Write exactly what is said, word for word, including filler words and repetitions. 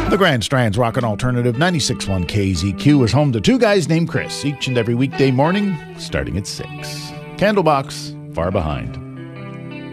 The Grand Strand's Rockin' Alternative ninety-six point one K Z Q is home to two guys named Chris each and every weekday morning starting at six. Candlebox, far behind.